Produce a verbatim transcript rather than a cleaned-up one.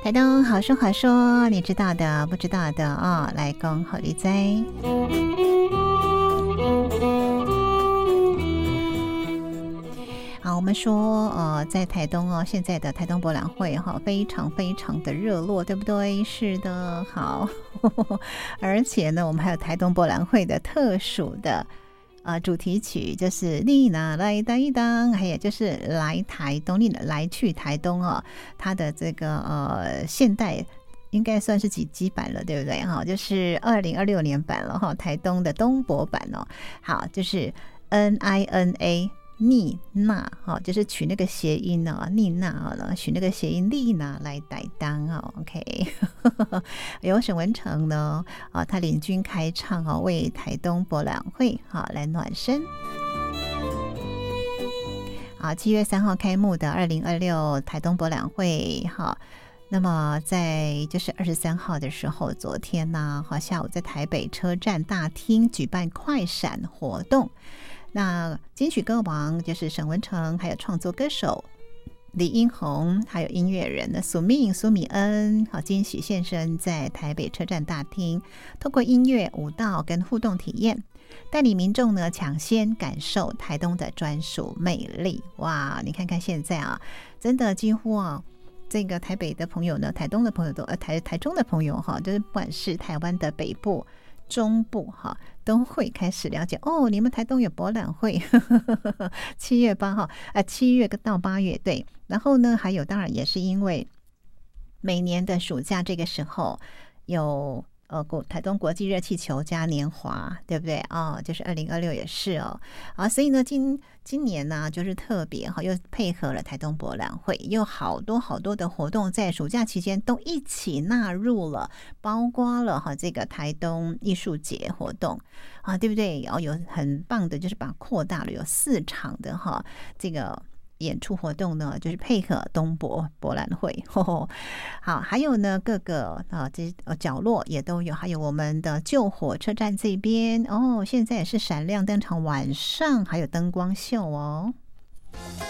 台东好说好说，你知道的不知道的哦，来恭贺你在。好，我们说呃，在台东哦，现在的台东博览会哈、哦，非常非常的热络，对不对？是的，好，而且呢，我们还有台东博览会的特殊的呃主题曲，就是你哪来台东，还有就是来台东，你来去台东哦，它的这个呃现代。应该算是几几版了，对不对？哈，就是二零二六年版了哈，台东的东博版哦。好，就是 N I N A。妮娜哈，就是取那个谐音哦，妮娜啊，取那个谐音丽娜来代当哦 ，OK， 由沈文成呢啊，他领军开唱哦，为台东博览会哈来暖身。啊，七月三号开幕的二零二六台东博览会哈。那么在就是二十三号的时候，昨天呢，好下午在台北车站大厅举办快闪活动。那金曲歌王就是沈文成，还有创作歌手李英宏，还有音乐人的苏命苏米恩，好惊喜现身在台北车站大厅，透过音乐、舞蹈跟互动体验，带领民众呢抢先感受台东的专属魅力。哇，你看看现在啊，真的几乎啊。这个台北的朋友呢，台东的朋友都呃台台中的朋友哈，就是不管是台湾的北部、中部哈，都会开始了解哦。你们台东有博览会，七月八号啊，七月到八月对。然后呢，还有当然也是因为每年的暑假这个时候有。呃，国台东国际热气球嘉年华，对不对啊、哦？就是二零二六也是哦，啊，所以呢，今今年呢，就是特别哈，又配合了台东博览会，又好多好多的活动在暑假期间都一起纳入了，包括了哈这个台东艺术节活动啊，对不对？然后有很棒的，就是把它扩大了，有四场的哈这个。演出活动呢，就是配合东博博览会，呵呵好，还有呢，各个啊这角落也都有，还有我们的旧火车站这边哦，现在也是闪亮登场，晚上还有灯光秀哦。